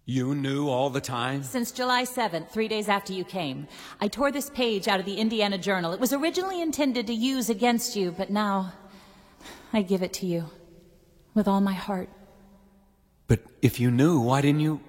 You knew all the time? Since July 7th, 3 days after you came. I tore this page out of the Indiana Journal. It was originally intended to use against you, but now I give it to you. With all my heart. But if you knew, why didn't you...